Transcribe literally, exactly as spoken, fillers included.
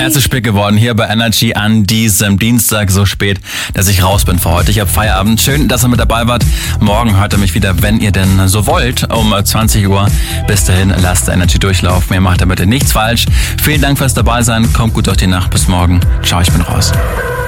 Ja, zu spät geworden hier bei Energy an diesem Dienstag, so spät, dass ich raus bin für heute. Ich habe Feierabend. Schön, dass ihr mit dabei wart. Morgen hört ihr mich wieder, wenn ihr denn so wollt, um zwanzig Uhr. Bis dahin, lasst Energy durchlaufen. Ihr macht damit nichts falsch. Vielen Dank fürs Dabeisein. Kommt gut durch die Nacht. Bis morgen. Ciao, ich bin raus.